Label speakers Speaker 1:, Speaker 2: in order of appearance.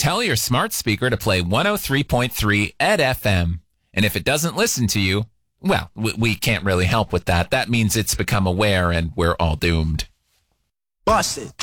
Speaker 1: Tell your smart speaker to play 103.3 Ed FM. And if it doesn't listen to you, well, we can't really help with that. That means it's become aware and we're all doomed.
Speaker 2: Bust it.